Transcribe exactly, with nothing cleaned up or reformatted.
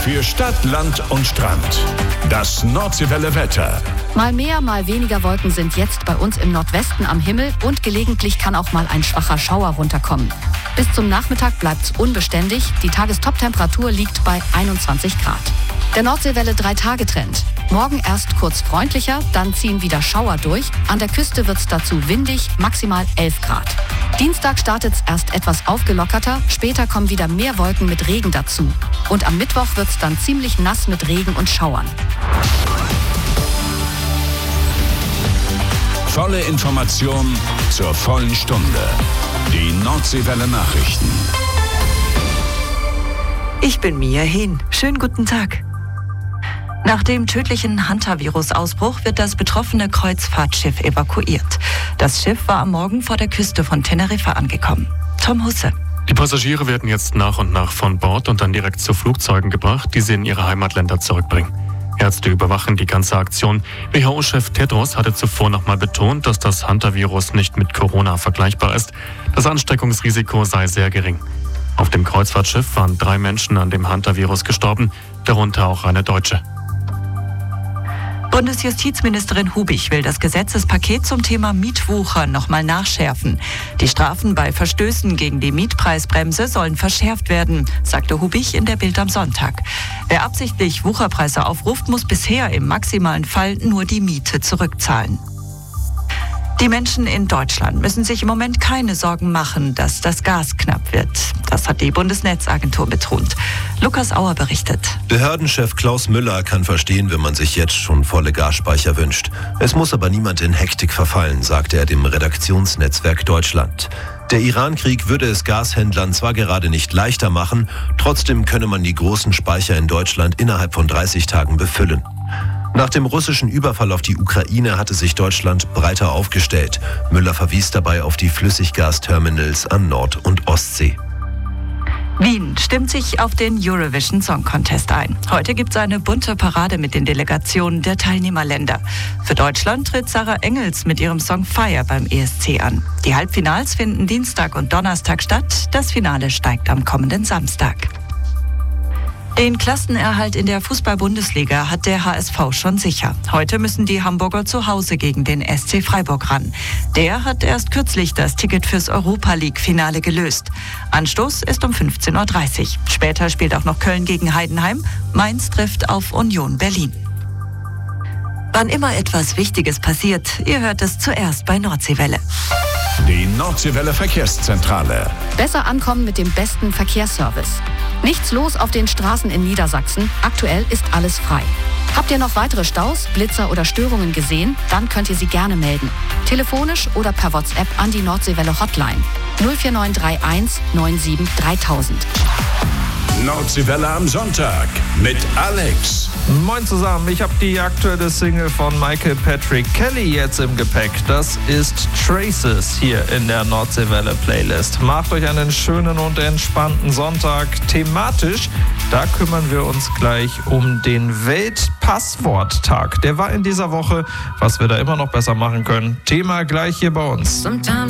Für Stadt, Land und Strand. Das Nordseewelle-Wetter. Mal mehr, mal weniger Wolken sind jetzt bei uns im Nordwesten am Himmel und gelegentlich kann auch mal ein schwacher Schauer runterkommen. Bis zum Nachmittag bleibt's unbeständig. Die Tagestoptemperatur liegt bei einundzwanzig Grad. Der Nordseewelle drei-Tage-Trend. Morgen erst kurz freundlicher, dann ziehen wieder Schauer durch. An der Küste wird's dazu windig, maximal elf Grad. Dienstag startet's erst etwas aufgelockerter, später kommen wieder mehr Wolken mit Regen dazu. Und am Mittwoch wird's dann ziemlich nass mit Regen und Schauern. Volle Information zur vollen Stunde. Die Nordseewelle Nachrichten. Ich bin Mia Hehn. Schönen guten Tag. Nach dem tödlichen Hantavirus-Ausbruch wird das betroffene Kreuzfahrtschiff evakuiert. Das Schiff war am Morgen vor der Küste von Teneriffa angekommen. Tom Husse. Die Passagiere werden jetzt nach und nach von Bord und dann direkt zu Flugzeugen gebracht, die sie in ihre Heimatländer zurückbringen. Ärzte überwachen die ganze Aktion. W H O-Chef Tedros hatte zuvor nochmal betont, dass das Hantavirus nicht mit Corona vergleichbar ist. Das Ansteckungsrisiko sei sehr gering. Auf dem Kreuzfahrtschiff waren drei Menschen an dem Hantavirus gestorben, darunter auch eine Deutsche. Bundesjustizministerin Hubich will das Gesetzespaket zum Thema Mietwucher nochmal nachschärfen. Die Strafen bei Verstößen gegen die Mietpreisbremse sollen verschärft werden, sagte Hubich in der Bild am Sonntag. Wer absichtlich Wucherpreise aufruft, muss bisher im maximalen Fall nur die Miete zurückzahlen. Die Menschen in Deutschland müssen sich im Moment keine Sorgen machen, dass das Gas knapp wird. Das hat die Bundesnetzagentur betont. Lukas Auer berichtet. Behördenchef Klaus Müller kann verstehen, wenn man sich jetzt schon volle Gasspeicher wünscht. Es muss aber niemand in Hektik verfallen, sagte er dem Redaktionsnetzwerk Deutschland. Der Iran-Krieg würde es Gashändlern zwar gerade nicht leichter machen, trotzdem könne man die großen Speicher in Deutschland innerhalb von dreißig Tagen befüllen. Nach dem russischen Überfall auf die Ukraine hatte sich Deutschland breiter aufgestellt. Müller verwies dabei auf die Flüssiggasterminals an Nord- und Ostsee. Wien stimmt sich auf den Eurovision Song Contest ein. Heute gibt es eine bunte Parade mit den Delegationen der Teilnehmerländer. Für Deutschland tritt Sarah Engels mit ihrem Song Fire beim E S C an. Die Halbfinals finden Dienstag und Donnerstag statt. Das Finale steigt am kommenden Samstag. Den Klassenerhalt in der Fußball-Bundesliga hat der H S V schon sicher. Heute müssen die Hamburger zu Hause gegen den S C Freiburg ran. Der hat erst kürzlich das Ticket fürs Europa-League-Finale gelöst. Anstoß ist um fünfzehn Uhr dreißig. Später spielt auch noch Köln gegen Heidenheim. Mainz trifft auf Union Berlin. Wann immer etwas Wichtiges passiert, ihr hört es zuerst bei Nordseewelle. Die Nordseewelle Verkehrszentrale. Besser ankommen mit dem besten Verkehrsservice. Nichts los auf den Straßen in Niedersachsen. Aktuell ist alles frei. Habt ihr noch weitere Staus, Blitzer oder Störungen gesehen? Dann könnt ihr sie gerne melden. Telefonisch oder per WhatsApp an die Nordseewelle Hotline null vier neun drei eins neun sieben dreitausend. Nordseewelle am Sonntag mit Alex. Moin zusammen, ich habe die aktuelle Single von Michael Patrick Kelly jetzt im Gepäck. Das ist Traces hier in der Nordseewelle Playlist. Macht euch einen schönen und entspannten Sonntag. Thematisch, da kümmern wir uns gleich um den Weltpassworttag. Der war in dieser Woche, was wir da immer noch besser machen können. Thema gleich hier bei uns.